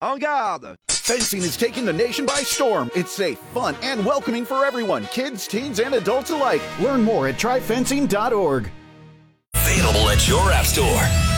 En garde! Fencing is taking the nation by storm. It's safe, fun, and welcoming for everyone, kids, teens, and adults alike. Learn more at tryfencing.org. Available at your app store.